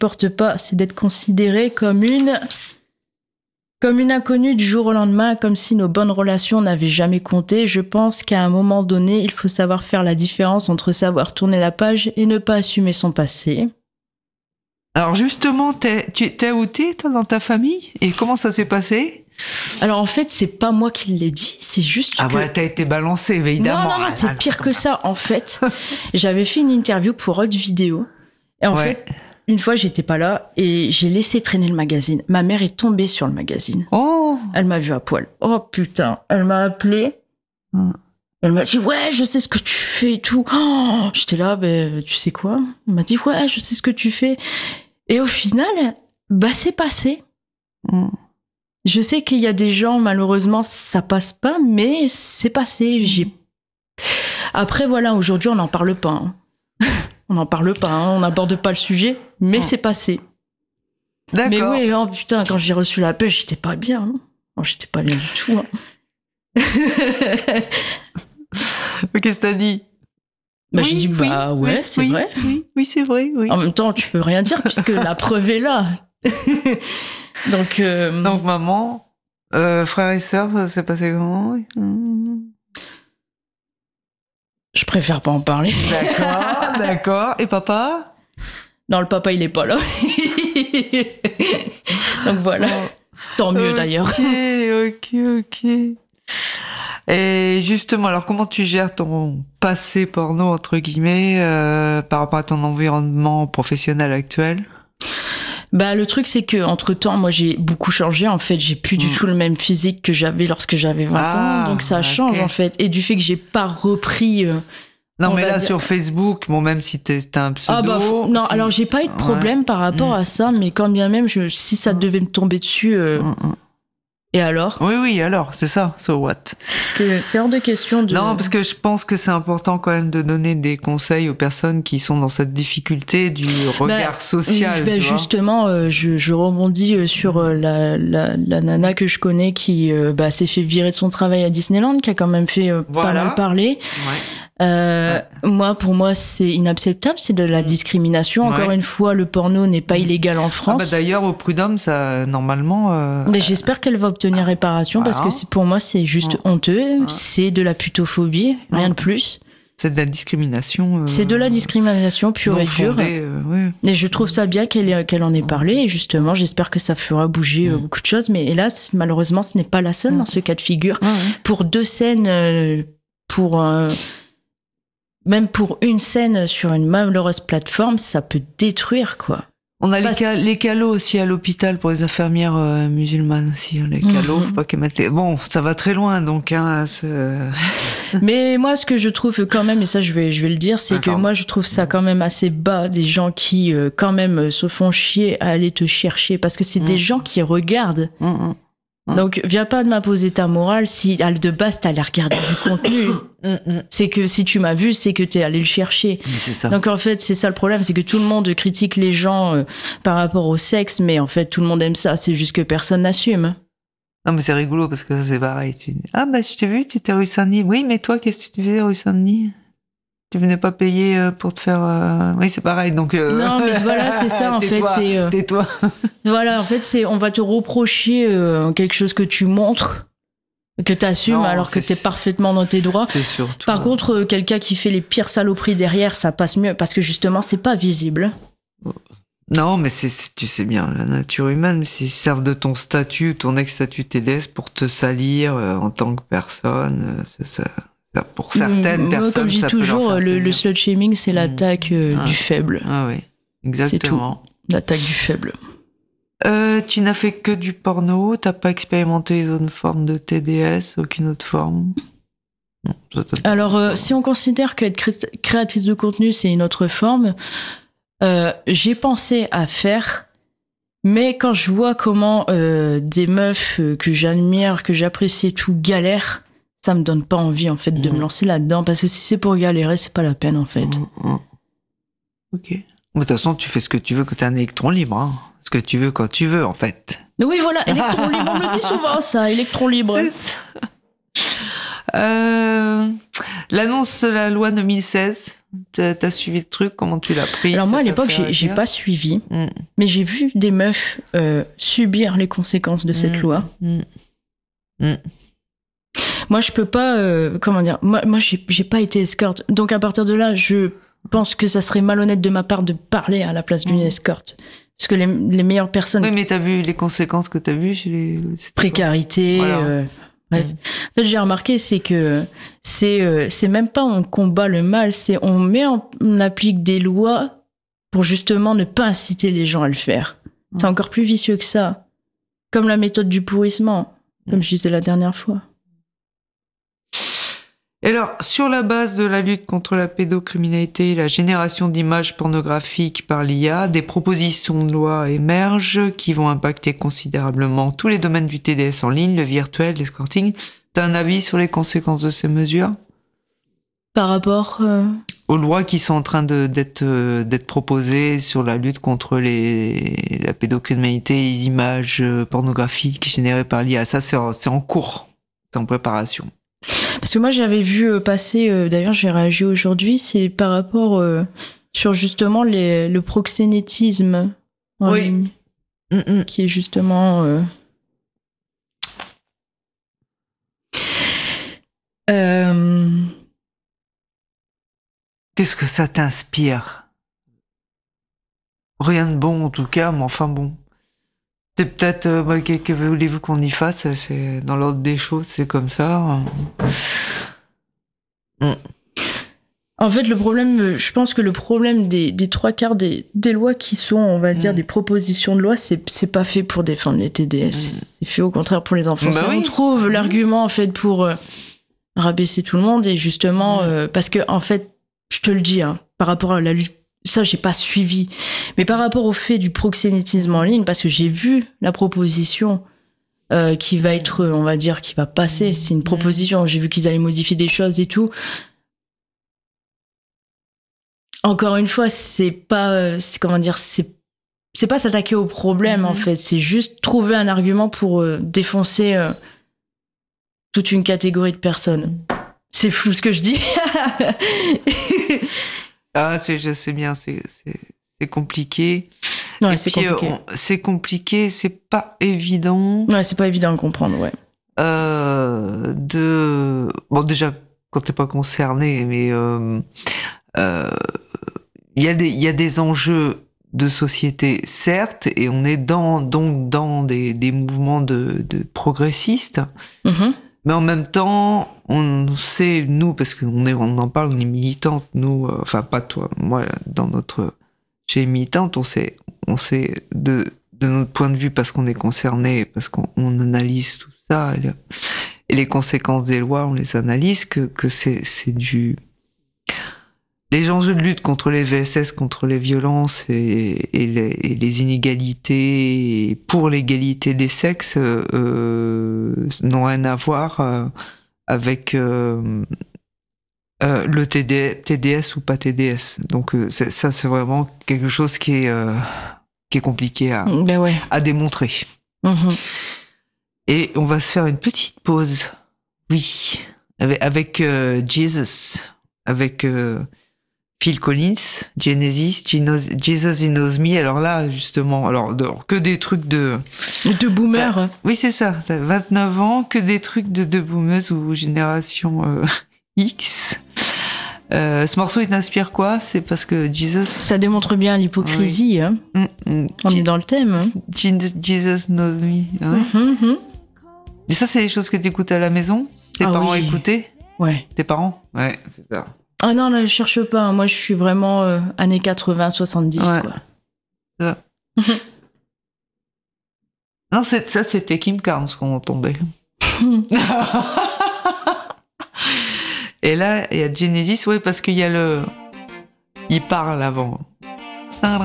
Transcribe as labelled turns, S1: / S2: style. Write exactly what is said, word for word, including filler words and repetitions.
S1: supporte pas, c'est d'être considérée comme une... Comme une inconnue du jour au lendemain, comme si nos bonnes relations n'avaient jamais compté. Je pense qu'à un moment donné, il faut savoir faire la différence entre savoir tourner la page et ne pas assumer son passé.
S2: Alors justement, t'es, tu t'es outé, toi, dans ta famille? Et comment ça s'est passé?
S1: Alors en fait, c'est pas moi qui l'ai dit, c'est juste
S2: ah
S1: que...
S2: Ah ouais, t'as été balancé, évidemment.
S1: Non, non, non, c'est ah, pire que ça. En fait, j'avais fait une interview pour Hot Vidéo. Et en ouais. fait... Une fois, j'étais pas là et j'ai laissé traîner le magazine. Ma mère est tombée sur le magazine.
S2: Oh.
S1: Elle m'a vue à poil. Oh putain, elle m'a appelé. Mm. Elle m'a dit ouais, je sais ce que tu fais et tout. Oh, j'étais là, ben tu sais quoi? Elle m'a dit ouais, je sais ce que tu fais. Et au final, bah c'est passé. Mm. Je sais qu'il y a des gens, malheureusement, ça passe pas, mais c'est passé. J'ai... Après voilà, aujourd'hui, on n'en parle pas. Hein. On n'en parle pas, hein, on n'aborde pas le sujet, mais oh. c'est passé.
S2: D'accord.
S1: Mais oui, oh putain, quand j'ai reçu l'appel, j'étais pas bien. Hein. Non, j'étais pas bien du tout. Hein.
S2: Qu'est-ce que t'as dit?
S1: Bah,
S2: oui,
S1: j'ai dit, bah
S2: oui,
S1: ouais,
S2: oui,
S1: c'est
S2: oui,
S1: vrai.
S2: Oui, oui, c'est vrai. Oui.
S1: En même temps, tu peux rien dire puisque la preuve est là. Donc, euh...
S2: Donc, maman, euh, frères et sœurs, ça s'est passé comment? mmh.
S1: Je préfère pas en parler.
S2: D'accord, d'accord. Et papa?
S1: Non, le papa, il est pas là. Donc voilà. Tant mieux,
S2: okay,
S1: d'ailleurs.
S2: Ok, ok, ok. Et justement, alors comment tu gères ton passé porno, entre guillemets, euh, par rapport à ton environnement professionnel actuel?
S1: Bah, le truc, c'est que entre temps, moi, j'ai beaucoup changé. En fait, j'ai plus du mmh. tout le même physique que j'avais lorsque j'avais vingt
S2: ah,
S1: ans. Donc, ça
S2: okay.
S1: change, en fait. Et du fait que j'ai pas repris... Euh,
S2: non, mais là,
S1: dire...
S2: sur Facebook, bon, même si t'es, t'es un pseudo...
S1: Ah bah, faut... Non,
S2: c'est...
S1: alors, j'ai pas eu de problème ouais. par rapport mmh. à ça. Mais quand bien même, je... si ça devait me tomber dessus... Euh... Mmh. Et alors?
S2: Oui, oui, alors, c'est ça, so what?
S1: Parce que c'est hors de question de...
S2: Non, parce que je pense que c'est important quand même de donner des conseils aux personnes qui sont dans cette difficulté du regard bah, social.
S1: Bah,
S2: tu
S1: justement,
S2: vois
S1: euh, je, je rebondis sur euh, la, la, la nana que je connais qui euh, bah, s'est fait virer de son travail à Disneyland, qui a quand même fait euh, voilà. pas mal parler. Ouais. Euh, ouais. Moi, pour moi, c'est inacceptable, c'est de la discrimination. Encore ouais. une fois, le porno n'est pas illégal en France.
S2: Ah bah d'ailleurs, au prud'homme, ça, normalement... Euh...
S1: Mais j'espère qu'elle va obtenir réparation, voilà. parce que c'est, pour moi, c'est juste ouais. honteux. Ouais. C'est de la putophobie, rien ouais. de plus.
S2: C'est de la discrimination. Euh...
S1: C'est de la discrimination pure et dure.
S2: Euh, ouais.
S1: Et je trouve ça bien qu'elle, qu'elle en ait parlé. Et justement, j'espère que ça fera bouger euh, beaucoup de choses. Mais hélas, malheureusement, ce n'est pas la seule ouais. dans ce cas de figure. Ouais, ouais. Pour deux scènes, euh, pour... Euh, Même pour une scène sur une malheureuse plateforme, ça peut détruire, quoi.
S2: On a les, cal- les calots aussi à l'hôpital pour les infirmières euh, musulmanes aussi. Hein, les calots, mm-hmm. faut pas qu'elles mettent les... Bon, ça va très loin, donc... Hein, ce...
S1: Mais moi, ce que je trouve quand même, et ça je vais, je vais le dire, c'est Attends. que moi je trouve ça quand même assez bas, des gens qui euh, quand même euh, se font chier à aller te chercher, parce que c'est mm. des gens qui regardent. Mm-hmm. Donc, viens pas de m'imposer ta morale si, de base, t'allais regarder du contenu. C'est que si tu m'as vu, c'est que t'es allé le chercher.
S2: Mais c'est ça.
S1: Donc, en fait, c'est ça le problème, c'est que tout le monde critique les gens euh, par rapport au sexe, mais en fait, tout le monde aime ça, c'est juste que personne n'assume.
S2: Non, mais c'est rigolo parce que c'est pareil. Tu... Ah, bah, je t'ai vu, tu étais rue Saint-Denis. Oui, mais toi, qu'est-ce que tu faisais rue Saint-Denis? Tu venais pas payer pour te faire... Euh... Oui, c'est pareil, donc... Euh...
S1: Non, mais voilà, c'est ça, en
S2: tais-toi,
S1: fait, c'est... Euh...
S2: Tais-toi.
S1: Voilà, en fait, c'est... On va te reprocher euh, quelque chose que tu montres, que t'assumes, non, alors que t'es c'est... parfaitement dans tes droits.
S2: C'est surtout...
S1: Par contre, euh, quelqu'un qui fait les pires saloperies derrière, ça passe mieux, parce que justement, c'est pas visible.
S2: Non, mais c'est, c'est, tu sais bien, la nature humaine, mais s'ils servent de ton statut, ton ex-statut T D S pour te salir euh, en tant que personne, euh, c'est ça... Pour certaines mmh, personnes,
S1: comme je dis
S2: ça
S1: toujours,
S2: peut leur
S1: le, le slut shaming, c'est l'attaque euh,
S2: ah.
S1: du faible.
S2: Ah oui, exactement.
S1: C'est tout. L'attaque du faible.
S2: Euh, tu n'as fait que du porno, t'as pas expérimenté les autres formes de T D S, aucune autre forme? Non,
S1: Alors, euh, si on considère qu'être cré- créatrice de contenu, c'est une autre forme, euh, j'ai pensé à faire, mais quand je vois comment euh, des meufs euh, que j'admire, que j'apprécie, tout galèrent, ça me donne pas envie, en fait, de mmh. me lancer là-dedans, parce que si c'est pour galérer, c'est pas la peine, en fait.
S2: Mmh. Ok. Mais de toute façon, tu fais ce que tu veux quand t'es un électron libre, hein. Ce que tu veux quand tu veux, en fait.
S1: Oui, voilà, électron libre, on me le dit souvent, ça, électron libre.
S2: C'est ça. Euh, l'annonce de la loi deux mille seize, T'as, t'as suivi le truc, comment tu l'as pris?
S1: Alors moi, à l'époque, j'ai, j'ai pas suivi, mm. mais j'ai vu des meufs euh, subir les conséquences de cette mm. loi. Mm. Mm. Moi, je peux pas... Euh, comment dire? Moi, moi j'ai, j'ai pas été escorte. Donc, à partir de là, je pense que ça serait malhonnête de ma part de parler à la place d'une mm. escorte. Parce que les, les meilleures personnes...
S2: Oui, mais t'as vu les conséquences que t'as vues chez les...
S1: Précarité, voilà. euh, bref. Mmh. En fait, j'ai remarqué, c'est que c'est, euh, c'est même pas on combat le mal, c'est on met en, on applique des lois pour justement ne pas inciter les gens à le faire. Mmh. C'est encore plus vicieux que ça. Comme la méthode du pourrissement, mmh. comme je disais la dernière fois.
S2: Et alors, sur la base de la lutte contre la pédocriminalité et la génération d'images pornographiques par l'I A, des propositions de loi émergent qui vont impacter considérablement tous les domaines du T D S en ligne, le virtuel, l'escorting. T'as un avis sur les conséquences de ces mesures?
S1: Par rapport euh...
S2: aux lois qui sont en train de, d'être, euh, d'être proposées sur la lutte contre les, la pédocriminalité et les images pornographiques générées par l'I A. Ça, c'est en, c'est en cours, c'est en préparation.
S1: Parce que moi, j'avais vu passer, euh, d'ailleurs, j'ai réagi aujourd'hui, c'est par rapport euh, sur justement les, le proxénétisme en
S2: oui.
S1: ligne,
S2: Mm-mm.
S1: qui est justement... Euh... Euh...
S2: Qu'est-ce que ça t'inspire? Rien de bon, en tout cas, mais enfin bon. C'est peut-être, euh, bah, que, que voulez-vous qu'on y fasse? C'est dans l'ordre des choses, c'est comme ça. Mm.
S1: En fait, le problème, je pense que le problème des, des trois quarts des, des lois qui sont, on va dire, mm. des propositions de loi, c'est, c'est pas fait pour défendre les T D S. Mm. C'est fait au contraire pour les enfants. Bah oui. On trouve mm. l'argument, en fait, pour euh, rabaisser tout le monde et justement, mm. euh, parce que, en fait, je te le dis, hein, par rapport à la lutte, ça, j'ai pas suivi. Mais par rapport au fait du proxénétisme en ligne, parce que j'ai vu la proposition euh, qui va être, on va dire, qui va passer. C'est une proposition. J'ai vu qu'ils allaient modifier des choses et tout. Encore une fois, c'est pas, c'est, comment dire, c'est, c'est pas s'attaquer au problème, mmh. en fait. C'est juste trouver un argument pour euh, défoncer euh, toute une catégorie de personnes. C'est flou ce que je dis.
S2: Ah, c'est, je sais bien, c'est, c'est, c'est compliqué.
S1: Ouais,
S2: et
S1: c'est
S2: puis,
S1: compliqué.
S2: On, c'est compliqué, c'est pas évident.
S1: Ouais, c'est pas évident à comprendre, ouais.
S2: Euh, de... Bon, déjà, quand t'es pas concerné, mais il euh, euh, y a des, il y a des enjeux de société, certes, et on est dans, donc dans des, des mouvements de, de progressistes. Mm-hmm. Mais en même temps, on sait, nous, parce qu'on est, on en parle, on est militante, nous, euh, enfin pas toi, moi, dans notre, chez militante, on sait, on sait de, de notre point de vue, parce qu'on est concerné, parce qu'on on analyse tout ça, et, le, et les conséquences des lois, on les analyse, que, que c'est, c'est du... Les enjeux de lutte contre les V S S, contre les violences et, et, les, et les inégalités, et pour l'égalité des sexes, euh, n'ont rien à voir euh, avec euh, euh, le T D, T D S ou pas T D S. Donc euh, c'est, ça, c'est vraiment quelque chose qui est, euh, qui est compliqué à,
S1: ben ouais.
S2: à démontrer.
S1: Mm-hmm.
S2: Et on va se faire une petite pause, oui, avec, avec euh, Jesus, avec... Euh, Phil Collins, Genesis, Jesus He Knows Me. Alors là, justement, alors, de, que des trucs de...
S1: De boomers.
S2: Euh, oui, c'est ça. T'as vingt-neuf ans, que des trucs de, de boomers ou génération euh, X. Euh, ce morceau, il t'inspire quoi? C'est parce que Jesus...
S1: Ça démontre bien l'hypocrisie. Oui. Hein. Mm-hmm. On est dans le thème. Hein.
S2: Jesus Knows Me. Ouais.
S1: Mm-hmm.
S2: Et ça, c'est les choses que t'écoutes à la maison? Tes ah, parents oui. écoutaient?
S1: Ouais.
S2: Tes parents? Ouais, c'est ça.
S1: Ah non, là, je cherche pas. Moi, je suis vraiment euh, années quatre-vingts, soixante-dix, ouais. Quoi.
S2: Ouais. Non, c'est, ça, c'était Kim Carnes qu'on entendait. Et là, il y a Genesis, oui, parce qu'il y a le... Il parle avant.